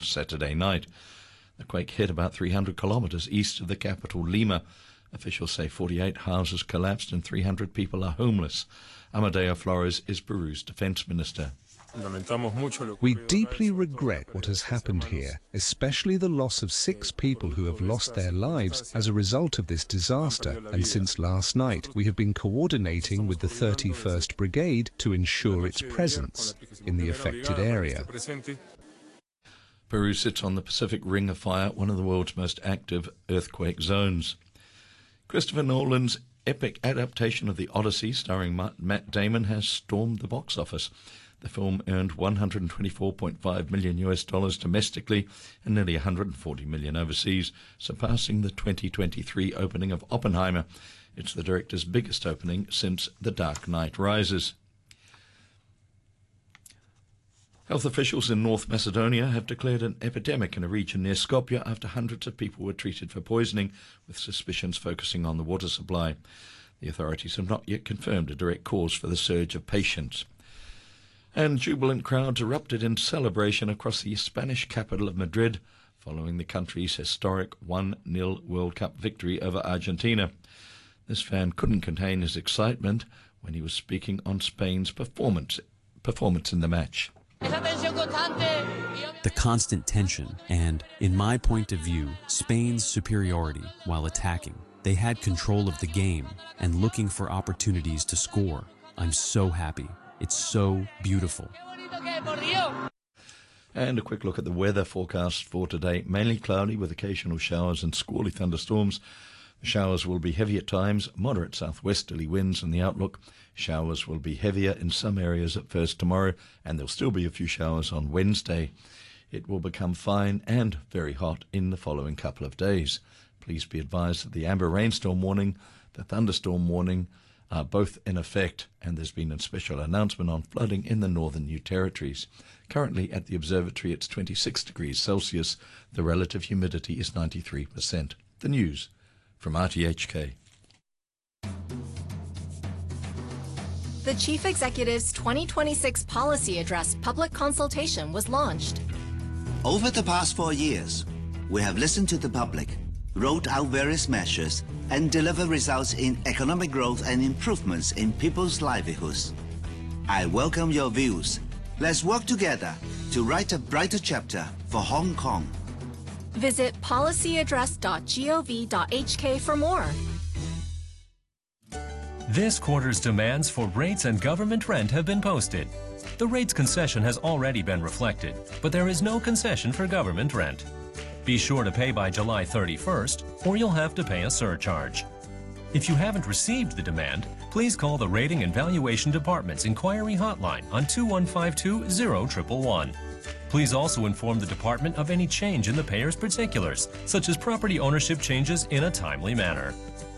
Saturday night. The quake hit about 300 kilometers east of the capital, Lima. Officials say 48 houses collapsed and 300 people are homeless. Amadeo Flores is Peru's defense minister. We deeply regret what has happened here, especially the loss of 6 people who have lost their lives as a result of this disaster. And since last night, we have been coordinating with the 31st Brigade to ensure its presence in the affected area. Peru sits on the Pacific Ring of Fire, one of the world's most active earthquake zones. Christopher Nolan's epic adaptation of The Odyssey, starring Matt Damon, has stormed the box office. The film earned $124.5 million domestically and nearly $140 million overseas, surpassing the 2023 opening of Oppenheimer. It's the director's biggest opening since The Dark Knight Rises. Health officials in North Macedonia have declared an epidemic in a region near Skopje after hundreds of people were treated for poisoning, with suspicions focusing on the water supply. The authorities have not yet confirmed a direct cause for the surge of patients. And jubilant crowds erupted in celebration across the Spanish capital of Madrid following the country's historic 1-0 World Cup victory over Argentina. This fan couldn't contain his excitement when he was speaking on Spain's performance in the match. The constant tension and, in my point of view, Spain's superiority while attacking. They had control of the game and looking for opportunities to score. I'm so happy. It's so beautiful. And a quick look at the weather forecast for today. Mainly cloudy with occasional showers and squally thunderstorms. The showers will be heavy at times, moderate southwesterly winds in the outlook. Showers will be heavier in some areas at first tomorrow, and there'll still be a few showers on Wednesday. It will become fine and very hot in the following couple of days. Please be advised that the amber rainstorm warning, the thunderstorm warning, are both in effect, and there's been a special announcement on flooding in the northern New Territories. Currently at the observatory it's 26 degrees Celsius. The relative humidity is 93%. The news from RTHK. The Chief Executive's 2026 Policy Address public consultation was launched. Over the past 4 years, we have listened to the public, rolled out various measures, and delivered results in economic growth and improvements in people's livelihoods. I welcome your views. Let's work together to write a brighter chapter for Hong Kong. Visit policyaddress.gov.hk for more. This quarter's demands for rates and government rent have been posted. The rates concession has already been reflected, but there is no concession for government rent. Be sure to pay by July 31st, or you'll have to pay a surcharge. If you haven't received the demand, please call the Rating and Valuation Department's inquiry hotline on 2152-0111. Please also inform the department of any change in the payer's particulars, such as property ownership changes, in a timely manner.